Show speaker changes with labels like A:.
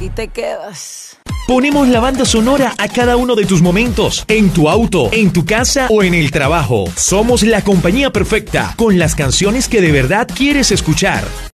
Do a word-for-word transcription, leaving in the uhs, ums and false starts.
A: aquí te quedas.
B: Ponemos la banda sonora a cada uno de tus momentos, en tu auto, en tu casa o en el trabajo. Somos la compañía perfecta, con las canciones que de verdad quieres escuchar.